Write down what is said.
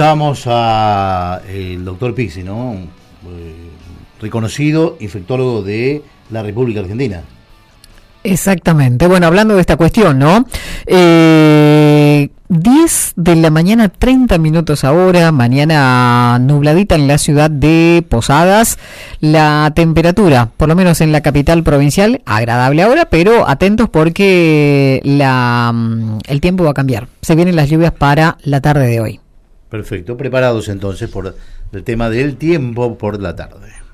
Vamos a el doctor Pizzi, ¿no? Reconocido infectólogo de la República Argentina. Exactamente. Bueno, hablando de esta cuestión, ¿no? 10 de la mañana, 30 minutos ahora, mañana nubladita en la ciudad de Posadas. La temperatura, por lo menos en la capital provincial, agradable ahora, pero atentos porque el tiempo va a cambiar. Se vienen las lluvias para la tarde de hoy. Perfecto, preparados entonces por el tema del tiempo por la tarde.